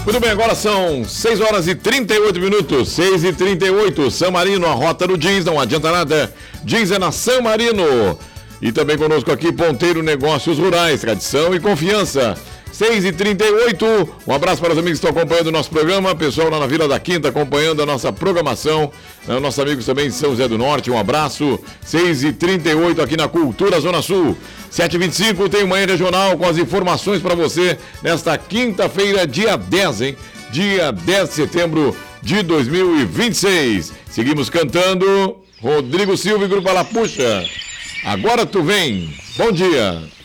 Muito bem, agora são 6 horas e 38 minutos, 6h38, San Marino, a rota do jeans, não adianta nada, jeans é na San Marino. E também conosco aqui, Ponteiro Negócios Rurais, tradição e confiança. 6h38, um abraço para os amigos que estão acompanhando o nosso programa, pessoal lá na Vila da Quinta acompanhando a nossa programação, nossos amigos também de São José do Norte, um abraço. 6h38 aqui na Cultura Zona Sul. 7h25 tem Manhã Regional com as informações para você nesta quinta-feira, dia 10, hein? Dia 10 de setembro de 2026. Seguimos cantando Rodrigo Silva e Grupo Alapuxa. Agora tu vem. Bom dia.